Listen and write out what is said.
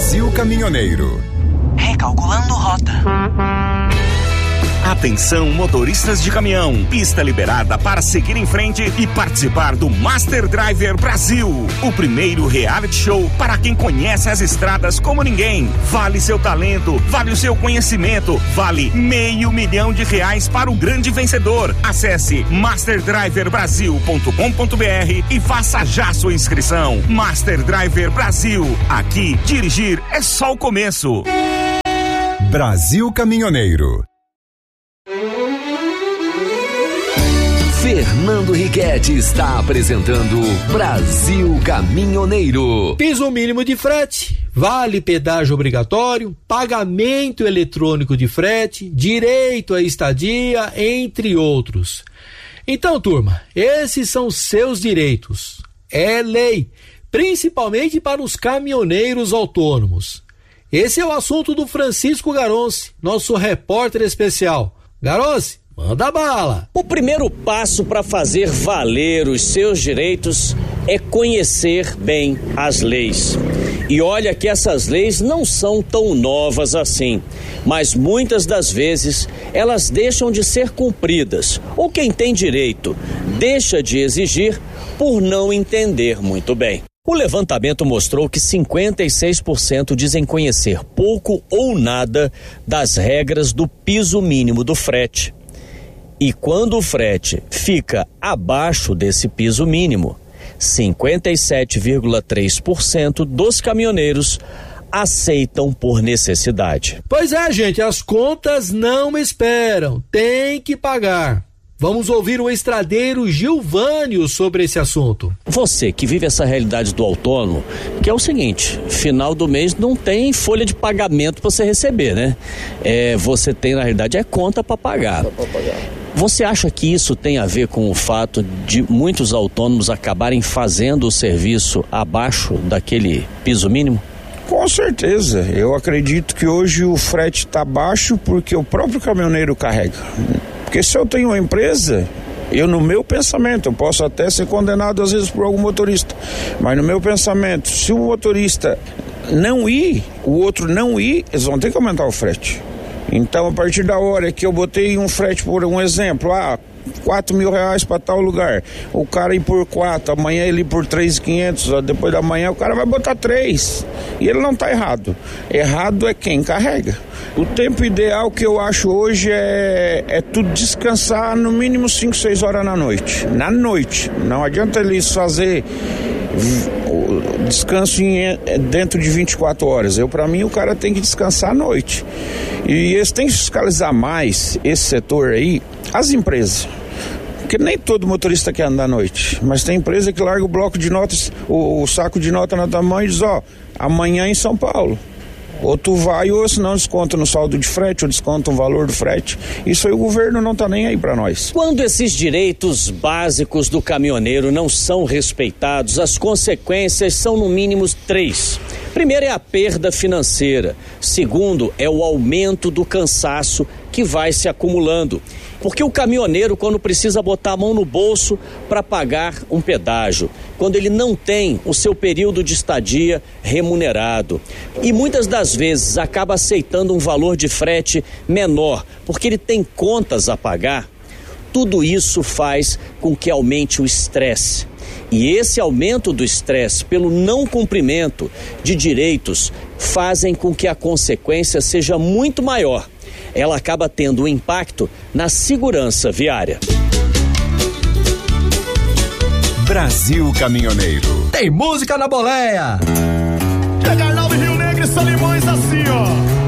Brasil Caminhoneiro. Recalculando rota. Atenção, motoristas de caminhão, pista liberada para seguir em frente e participar do Master Driver Brasil, o primeiro reality show para quem conhece as estradas como ninguém. Vale seu talento, vale o seu conhecimento, vale R$500 mil para o grande vencedor. Acesse masterdriverbrasil.com.br e faça já sua inscrição. Master Driver Brasil, aqui dirigir é só o começo. Brasil Caminhoneiro. Fernando Riquetti está apresentando Brasil Caminhoneiro. Piso mínimo de frete, vale pedágio obrigatório, pagamento eletrônico de frete, direito à estadia, entre outros. Então, turma, esses são seus direitos. É lei, principalmente para os caminhoneiros autônomos. Esse é o assunto do Francisco Garonce, nosso repórter especial. Garonce, manda bala! O primeiro passo para fazer valer os seus direitos é conhecer bem as leis. E olha que essas leis não são tão novas assim, mas muitas das vezes elas deixam de ser cumpridas, ou quem tem direito deixa de exigir por não entender muito bem. O levantamento mostrou que 56% dizem conhecer pouco ou nada das regras do piso mínimo do frete. E quando o frete fica abaixo desse piso mínimo, 57,3% dos caminhoneiros aceitam por necessidade. Pois é, gente, as contas não esperam, tem que pagar. Vamos ouvir o estradeiro Gilvânio sobre esse assunto. Você que vive essa realidade do autônomo, que é o seguinte, final do mês não tem folha de pagamento para você receber, né? Você tem, na realidade, conta para pagar. Você acha que isso tem a ver com o fato de muitos autônomos acabarem fazendo o serviço abaixo daquele piso mínimo? Com certeza, eu acredito que hoje o frete está baixo porque o próprio caminhoneiro carrega. Porque se eu tenho uma empresa, no meu pensamento, eu posso até ser condenado às vezes por algum motorista, mas no meu pensamento, se o motorista não ir, o outro não ir, eles vão ter que aumentar o frete. Então, a partir da hora que eu botei um frete, por um exemplo, R$4.000 para tal lugar, o cara ir por 4, amanhã ele ir por 3.500, depois da manhã o cara vai botar 3, e ele não está errado. Errado é quem carrega. O tempo ideal que eu acho hoje é tudo descansar no mínimo 5, 6 horas na noite. Na noite. Não adianta eles fazer descanso dentro de 24 horas. Para mim, o cara tem que descansar à noite. E eles têm que fiscalizar mais esse setor aí, as empresas. Porque nem todo motorista quer andar à noite. Mas tem empresa que larga o bloco de notas, o saco de nota na tua mão e diz, amanhã em São Paulo. Ou tu vai, ou senão desconta no saldo de frete, ou desconta o valor do frete. Isso aí o governo não tá nem aí para nós. Quando esses direitos básicos do caminhoneiro não são respeitados, as consequências são no mínimo 3. Primeiro é a perda financeira. Segundo é o aumento do cansaço que vai se acumulando. Porque o caminhoneiro, quando precisa botar a mão no bolso para pagar um pedágio, quando ele não tem o seu período de estadia remunerado, e muitas das vezes acaba aceitando um valor de frete menor, porque ele tem contas a pagar, tudo isso faz com que aumente o estresse. E esse aumento do estresse pelo não cumprimento de direitos fazem com que a consequência seja muito maior. Ela acaba tendo um impacto na segurança viária. Brasil Caminhoneiro. Tem música na boleia! Chega Nova Rio Negro e Solimões assim, ó.